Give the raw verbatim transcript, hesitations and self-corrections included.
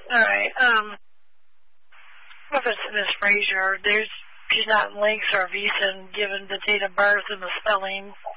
All right. Um, if it's Miss Frazier, there's she's not in links or visa given the date of birth and the spelling.